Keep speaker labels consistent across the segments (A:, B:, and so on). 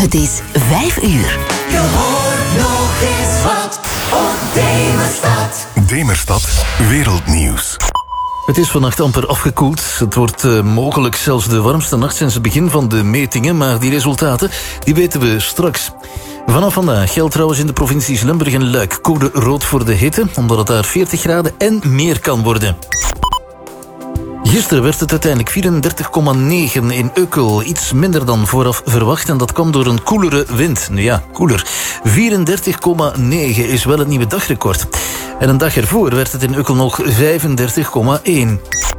A: Het is 5 uur.
B: Je hoort nog eens wat op Demerstad.
C: Demerstad Wereldnieuws.
D: Het is vannacht amper afgekoeld. Het wordt mogelijk zelfs de warmste nacht sinds het begin van de metingen. Maar die resultaten die weten we straks. Vanaf vandaag geldt trouwens in de provincies Limburg en Luik code rood voor de hitte, omdat het daar 40 graden en meer kan worden. Gisteren werd het uiteindelijk 34,9 in Ukkel. Iets minder dan vooraf verwacht en dat kwam door een koelere wind. Nu ja, koeler. 34,9 is wel het nieuwe dagrecord. En een dag ervoor werd het in Ukkel nog 35,1.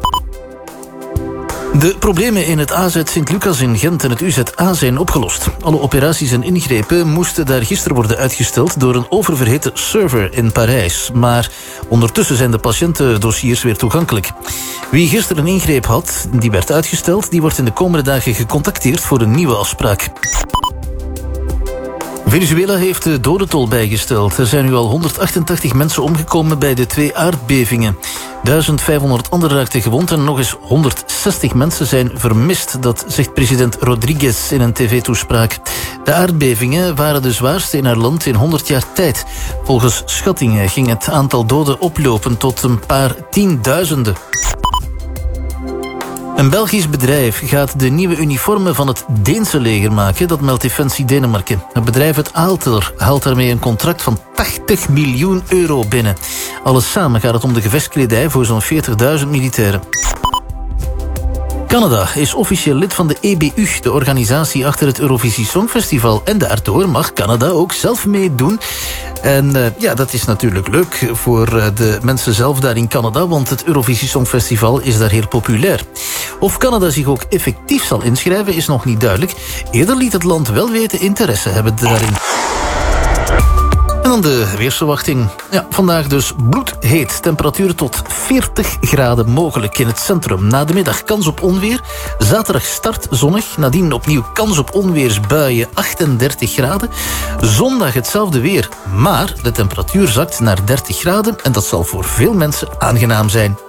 D: De problemen in het AZ Sint-Lucas in Gent en het UZA zijn opgelost. Alle operaties en ingrepen moesten daar gisteren worden uitgesteld door een oververhitte server in Parijs. Maar ondertussen zijn de patiëntendossiers weer toegankelijk. Wie gisteren een ingreep had, die werd uitgesteld, die wordt in de komende dagen gecontacteerd voor een nieuwe afspraak. Venezuela heeft de dodentol bijgesteld. Er zijn nu al 188 mensen omgekomen bij de 2 aardbevingen. 1500 anderen raakten gewond en nog eens 160 mensen zijn vermist. Dat zegt president Rodriguez in een tv-toespraak. De aardbevingen waren de zwaarste in haar land in 100 jaar tijd. Volgens schattingen ging het aantal doden oplopen tot een paar tienduizenden. Een Belgisch bedrijf gaat de nieuwe uniformen van het Deense leger maken, dat meldt Defensie Denemarken. Het bedrijf uit Aalter haalt daarmee een contract van 80 miljoen euro binnen. Alles samen gaat het om de gevechtskledij voor zo'n 40.000 militairen. Canada is officieel lid van de EBU, de organisatie achter het Eurovisie Songfestival. En daardoor mag Canada ook zelf meedoen. En dat is natuurlijk leuk voor de mensen zelf daar in Canada, want het Eurovisie Songfestival is daar heel populair. Of Canada zich ook effectief zal inschrijven is nog niet duidelijk. Eerder liet het land wel weten interesse hebben daarin. En dan de weersverwachting. Ja, vandaag dus bloedheet. Temperaturen tot 40 graden mogelijk in het centrum. Na de middag kans op onweer. Zaterdag start zonnig. Nadien opnieuw kans op onweersbuien, 38 graden. Zondag hetzelfde weer. Maar de temperatuur zakt naar 30 graden. En dat zal voor veel mensen aangenaam zijn.